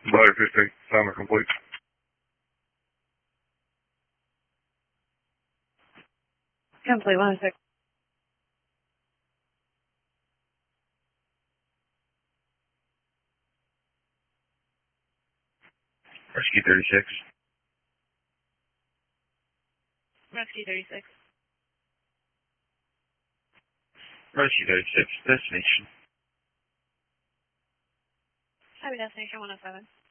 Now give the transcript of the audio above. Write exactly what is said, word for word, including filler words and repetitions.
Blair fifteen, timer complete. Complete, one oh six. Rescue thirty-six. Rescue thirty-six. Rescue thirty-six, destination. Happy destination one oh seven.